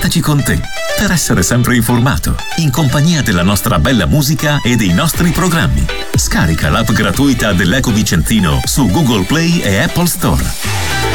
Portaci con te per essere sempre informato, in compagnia della nostra bella musica e dei nostri programmi. Scarica l'app gratuita dell'Eco Vicentino su Google Play e Apple Store.